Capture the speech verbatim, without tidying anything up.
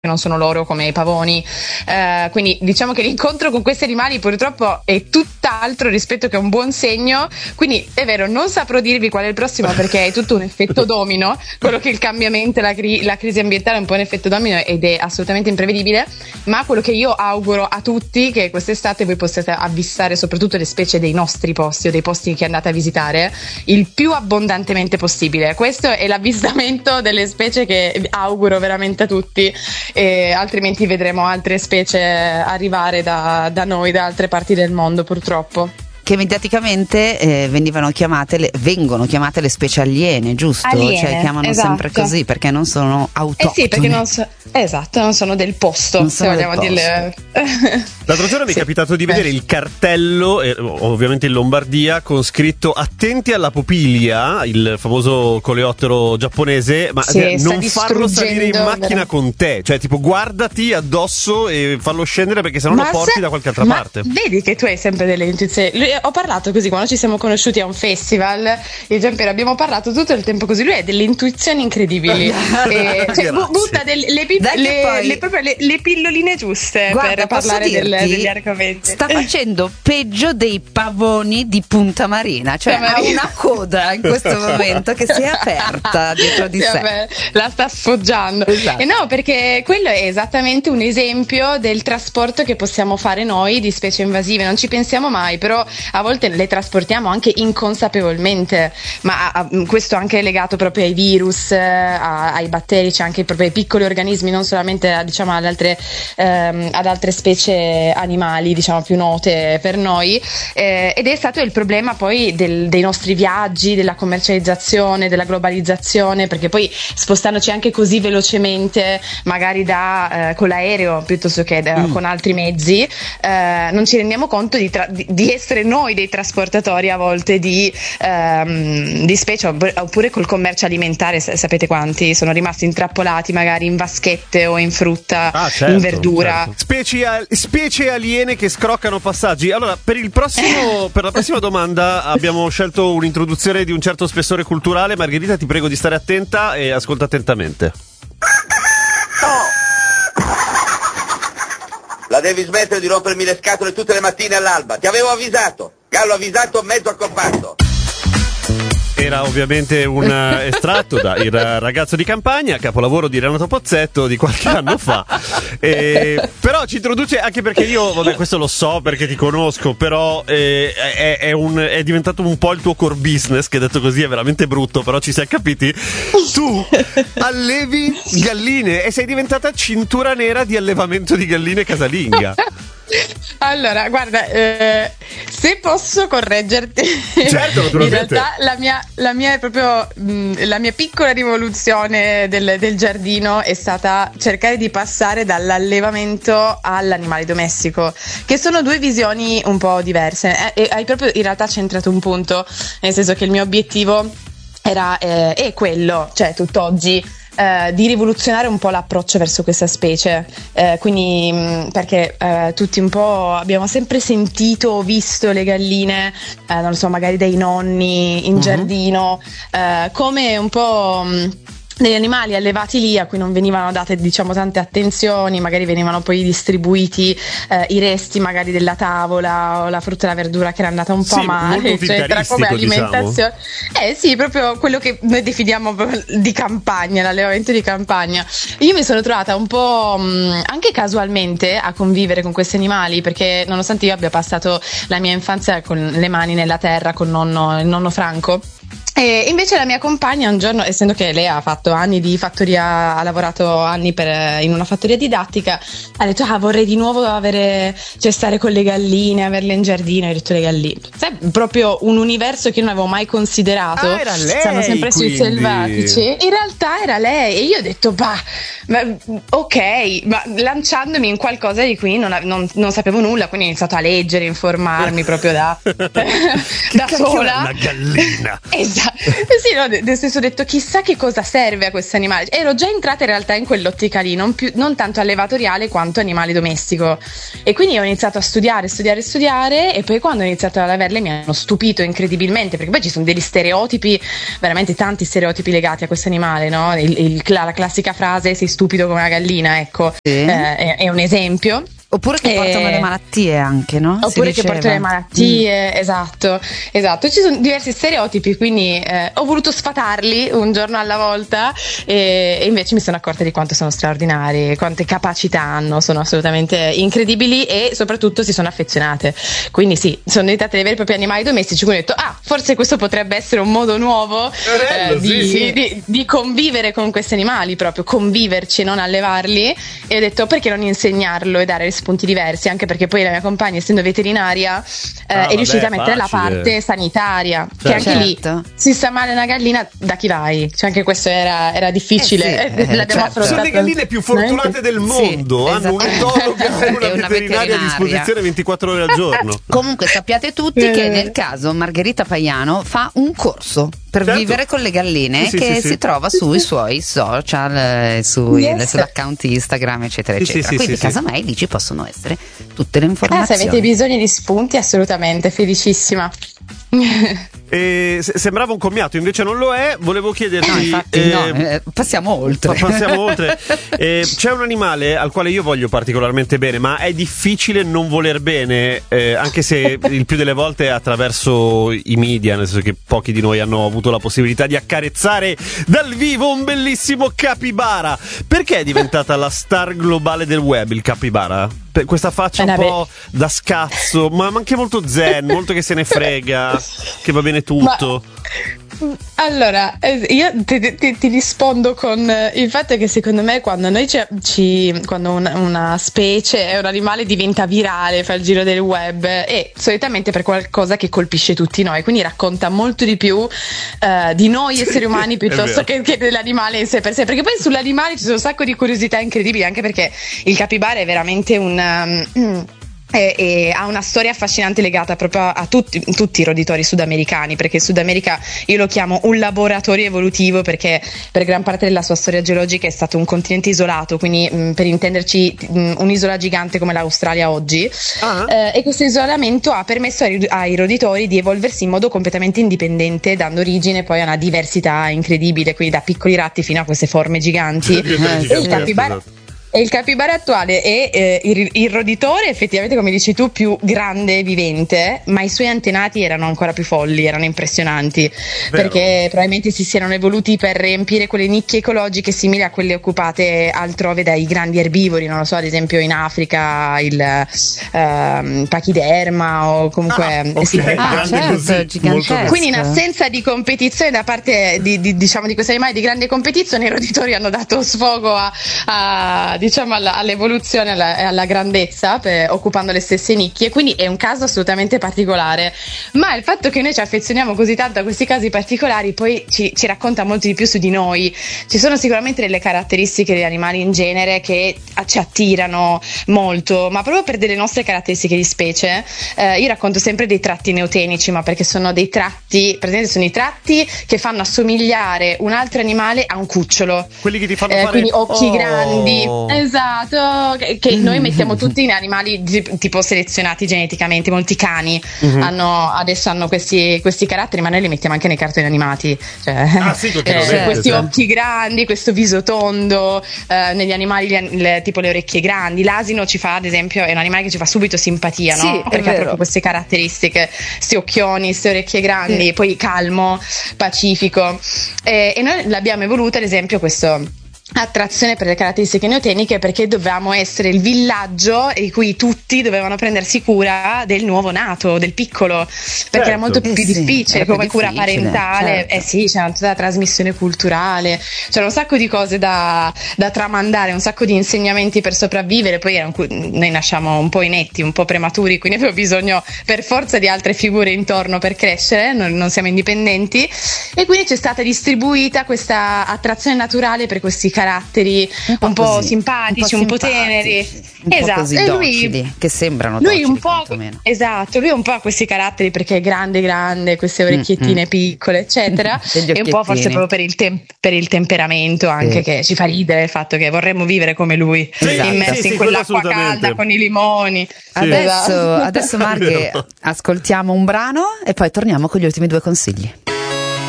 non sono loro come i pavoni, eh, quindi diciamo che l'incontro con questi animali purtroppo è tutt'altro rispetto che un buon segno, quindi è vero, non saprò dirvi qual è il prossimo perché è tutto un effetto domino, quello che il cambiamento, la, cri- la crisi ambientale è un po' un effetto domino ed è assolutamente imprevedibile, ma quello che io auguro a tutti che quest'estate voi possiate avvistare soprattutto le specie dei nostri posti o dei posti che andate a visitare il più abbondantemente possibile. Questo è l'avvistamento delle specie che auguro veramente a tutti, e altrimenti vedremo altre specie arrivare da, da noi, da altre parti del mondo, purtroppo. Che mediaticamente eh, venivano chiamate le, vengono chiamate le specie aliene, giusto? Aliene, cioè chiamano esatto. sempre così perché non sono autoctone. Eh sì, perché non so, esatto, non sono del posto, non se sono vogliamo del dirle. L'altro giorno mi Sì. è capitato di vedere il cartello, eh, ovviamente in Lombardia, con scritto "Attenti alla pupillia", il famoso coleottero giapponese, ma Sì, eh, sta non farlo salire in distruggendo, macchina vero? con te, cioè tipo guardati addosso e fallo scendere perché sennò Ma lo porti se- da qualche altra ma parte. Vedi che tu hai sempre delle intuizioni. Lui- ho parlato così quando ci siamo conosciuti a un festival, il Giampiero, abbiamo parlato tutto il tempo così. Lui ha delle intuizioni incredibili. E, cioè, bu- butta delle, le, pi- Dai che le, poi- le- proprio le, le pilloline giuste Guarda, per posso parlare del- dirti, degli argomenti. sta facendo peggio dei pavoni di Punta Marina, cioè Punta ha Marina. una coda in questo momento che si è aperta dietro di Sì, sé. vabbè, la sta sfoggiando. Esatto. E no, perché quello è esattamente un esempio del trasporto che possiamo fare noi di specie invasive. Non ci pensiamo mai, però a volte le trasportiamo anche inconsapevolmente. Ma a- a- questo anche è legato proprio ai virus, eh, a- ai batteri, c'è anche proprio ai piccoli organismi, non solamente a, diciamo ad altre, ehm, ad altre specie animali, diciamo più note per noi. Eh, ed è stato il problema poi del- dei nostri viaggi, della commercializzazione, della globalizzazione, perché poi spostandoci anche così velocemente, magari da, eh, con l'aereo piuttosto che da- con altri mezzi, eh, non ci rendiamo conto di, tra- di- di essere noi dei trasportatori a volte di, ehm, di specie, oppure- oppure col commercio alimentare. Sa- sapete quanti sono rimasti intrappolati magari in vaschette o in frutta, Ah, certo, in verdura. certo. Specie, al- specie aliene che scroccano passaggi. Allora, per il prossimo, per la prossima domanda abbiamo scelto un'introduzione di un certo spessore culturale. Margherita, ti prego di stare attenta e ascolta attentamente. La devi smettere di rompermi le scatole tutte le mattine all'alba. Ti avevo avvisato. Gallo avvisato, mezzo accorpato. Era ovviamente un eh, estratto da Il ragazzo di campagna, capolavoro di Renato Pozzetto di qualche anno fa. E, però ci introduce, anche perché io, vabbè, questo lo so perché ti conosco, però eh, è, è, un, è diventato un po' il tuo core business, che detto così è veramente brutto, però ci siamo capiti. Tu allevi galline e sei diventata cintura nera di allevamento di galline casalinga. Allora, guarda, eh, se posso correggerti, Certo, naturalmente. in realtà la mia, la mia è proprio mh, la mia piccola rivoluzione del, del giardino è stata cercare di passare dall'allevamento all'animale domestico, che sono due visioni un po' diverse. E, e hai proprio in realtà centrato un punto, nel senso che il mio obiettivo era eh, è quello, cioè tutt'oggi. Eh, di rivoluzionare un po' l'approccio verso questa specie, eh, quindi mh, perché eh, tutti un po' abbiamo sempre sentito o visto le galline, eh, non lo so, magari dai nonni in Mhm. giardino, eh, come un po' mh, degli animali allevati lì a cui non venivano date, diciamo, tante attenzioni, magari venivano poi distribuiti eh, i resti magari della tavola o la frutta e la verdura che era andata un po' Sì, male, molto eccetera, come utilitaristico, diciamo. alimentazione. Eh sì, proprio quello che noi definiamo proprio di campagna, l'allevamento di campagna. Io mi sono trovata un po' mh, anche casualmente a convivere con questi animali, perché nonostante io abbia passato la mia infanzia con le mani nella terra con nonno, il nonno Franco, e invece la mia compagna un giorno, essendo che lei ha fatto anni di fattoria, ha lavorato anni per, in una fattoria didattica, ha detto ah vorrei di nuovo avere, cioè stare con le galline, averle in giardino. Ho detto le galline, sai, proprio un universo che io non avevo mai considerato. Ah, era lei, stanno sempre sui quindi. selvatici. In realtà era lei, e io ho detto bah, ma, ok, ma lanciandomi in qualcosa di cui non, non, non sapevo nulla, quindi ho iniziato a leggere, informarmi proprio da, da Cacchio è sola. una gallina. Esatto. sì, no, nel senso ho detto chissà che cosa serve a questo animale. Ero già entrata in realtà in quell'ottica lì, non, più, non tanto allevatoriale quanto animale domestico, e quindi ho iniziato a studiare, studiare, studiare, e poi quando ho iniziato ad averle mi hanno stupito incredibilmente, perché poi ci sono degli stereotipi, veramente tanti stereotipi legati a questo animale, no? Il, il, la classica frase sei stupido come una gallina, ecco, sì. eh, è, è un esempio. Oppure che portano Eh, le malattie anche, no? Si Oppure che diceva. portano le malattie, mm. esatto, esatto. Ci sono diversi stereotipi, quindi eh, ho voluto sfatarli un giorno alla volta, e, e invece mi sono accorta di quanto sono straordinari, quante capacità hanno, sono assolutamente incredibili, e soprattutto si sono affezionate. Quindi sì, sono diventate dei veri e propri animali domestici, quindi ho detto, ah, forse questo potrebbe essere un modo nuovo Bello, eh, di, sì, sì. Di, di convivere con questi animali, proprio conviverci, non allevarli, e ho detto perché non insegnarlo e dare spunti diversi, anche perché poi la mia compagna, essendo veterinaria, eh, Ah, è riuscita vabbè, a mettere facile. la parte sanitaria, Certo. che anche Certo. lì si sta male una gallina, da chi vai? Cioè anche questo era, era difficile. Eh sì, eh, L'abbiamo certo. affrontato. Sono le galline più fortunate del mondo, Sì, hanno un'etologa e una, E una veterinaria a veterinaria. disposizione ventiquattro ore al giorno. Comunque sappiate tutti che Eh. nel caso Margherita Paiano fa un corso per Certo. vivere con le galline, Sì, sì, che sì, si sì. trova sui suoi social, eh, sui, Yes. sull'account Instagram, eccetera, Sì, sì, eccetera. sì, Quindi sì, sì. casomai lì ci possono essere tutte le Ah, se informazioni. avete bisogno di spunti, assolutamente, felicissima. E se- sembrava un commiato, invece non lo è. Volevo chiederti. No, infatti, eh, no, eh, passiamo oltre. pa- passiamo oltre. Eh, c'è un animale al quale io voglio particolarmente bene, ma è difficile non voler bene, eh, anche se il più delle volte è attraverso i media, nel senso che pochi di noi hanno avuto la possibilità di accarezzare dal vivo un bellissimo capibara. Perché è diventata la star globale del web il capibara? Per questa faccia Eh, un vabbè. po' da scazzo, ma ma anche molto zen, molto che se ne frega, che va bene tutto. Ma, allora, eh, io ti, ti- ti rispondo con eh, il fatto che secondo me quando noi ci, ci- quando una, una specie è un animale diventa virale, fa il giro del web, e solitamente per qualcosa che colpisce tutti noi, quindi racconta molto di più eh, di noi esseri umani è piuttosto vero. che, che dell'animale in sé per sé, perché poi sull'animale ci sono un sacco di curiosità incredibili, anche perché il capibara è veramente un um, E, e ha una storia affascinante legata proprio a, a tutti, tutti i roditori sudamericani, perché il Sud America io lo chiamo un laboratorio evolutivo, perché per gran parte della sua storia geologica è stato un continente isolato, quindi mh, per intenderci mh, un'isola gigante come l'Australia oggi. Ah. Eh, e questo isolamento ha permesso ai, ai roditori di evolversi in modo completamente indipendente, dando origine poi a una diversità incredibile, quindi da piccoli ratti fino a queste forme giganti. E il capibara Esatto. E il capibara attuale è eh, il, il roditore, effettivamente, come dici tu, più grande e vivente, ma i suoi antenati erano ancora più folli, erano impressionanti, Vero. perché probabilmente si siano evoluti per riempire quelle nicchie ecologiche simili a quelle occupate altrove dai grandi erbivori, non lo so, ad esempio in Africa il ehm, pachiderma o comunque Ah, eh, ok, sì. Ah, grande certo, così, gigantesco. molto- Quindi in assenza di competizione da parte di, di, diciamo, di questi animali di grande competizione, i roditori hanno dato sfogo a, a, diciamo alla, all'evoluzione, alla, alla grandezza, per, occupando le stesse nicchie, quindi è un caso assolutamente particolare, ma il fatto che noi ci affezioniamo così tanto a questi casi particolari poi ci, ci racconta molto di più su di noi. Ci sono sicuramente delle caratteristiche degli animali in genere che ci attirano molto, ma proprio per delle nostre caratteristiche di specie. Eh, io racconto sempre dei tratti neotenici, ma perché sono dei tratti, presente, sono i tratti che fanno assomigliare un altro animale a un cucciolo. Quelli che ti fanno Eh, fare quindi occhi Oh. grandi, esatto, che, che noi mettiamo tutti in animali di- tipo selezionati geneticamente. Molti cani Mhm. hanno, adesso hanno questi, questi caratteri, ma noi li mettiamo anche nei cartoni animati, cioè, Ah, sì, continuamente, eh, questi sì. occhi grandi, questo viso tondo, eh, negli animali le- le- tipo le orecchie grandi. L'asino ci fa, ad esempio, è un animale che ci fa subito simpatia, Sì, no? è Perché ha vero. proprio queste caratteristiche, sti occhioni, ste orecchie grandi, Sì. poi calmo, pacifico. E, e noi l'abbiamo evoluto, ad esempio, questo attrazione per le caratteristiche neoteniche, perché dovevamo essere il villaggio in cui tutti dovevano prendersi cura del nuovo nato, del piccolo, perché era molto Eh più sì, difficile, era più come cura difficile, parentale. certo. Eh sì, c'era tutta la trasmissione culturale, c'era un sacco di cose da, da tramandare, un sacco di insegnamenti per sopravvivere. Poi era un cu- noi nasciamo un po' inetti, un po' prematuri, quindi avevo bisogno per forza di altre figure intorno per crescere, non, non siamo indipendenti, e quindi c'è stata distribuita questa attrazione naturale per questi caratteri un po', un po così, simpatici, un po', un po teneri, un esatto. po' così E docili, lui, che sembrano lui docili un po', quantomeno. esatto, lui un po' ha questi caratteri perché è grande grande, queste orecchiettine Mm-mm. piccole, eccetera. Degli E un po' forse occhiettini. proprio per il, tem- per il temperamento anche, Sì. che ci fa ridere il fatto che vorremmo vivere come lui, Esatto. immersi Sì, sì, in quello quell'acqua assolutamente. calda con i limoni. Adesso, Esatto. adesso Marghe, Vero. ascoltiamo un brano e poi torniamo con gli ultimi due consigli.